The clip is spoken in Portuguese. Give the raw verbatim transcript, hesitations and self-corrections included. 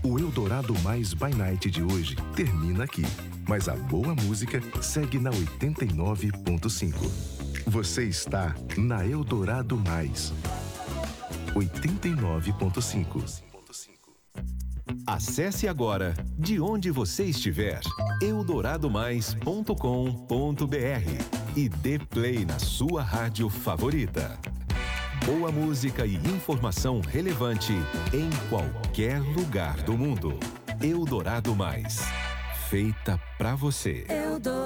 O Eldorado Mais by Night de hoje termina aqui, mas a boa música segue na oitenta e nove ponto cinco. Você está na Eldorado Mais, oitenta e nove ponto cinco. Acesse agora, de onde você estiver, eldorado mais ponto com ponto br e dê play na sua rádio favorita. Boa música e informação relevante em qualquer lugar do mundo. Eldorado Mais, feita pra você. Eldorado.